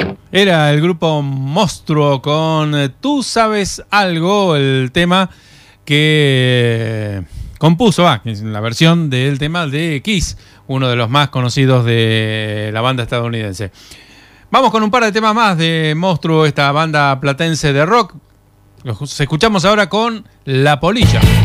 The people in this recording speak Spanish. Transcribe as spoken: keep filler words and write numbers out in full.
Era el grupo Monstruo con Tú Sabes Algo, el tema que compuso, ah, la versión del tema de Kiss, uno de los más conocidos de la banda estadounidense. Vamos con un par de temas más de Monstruo, esta banda platense de rock. Los escuchamos ahora con La Polilla.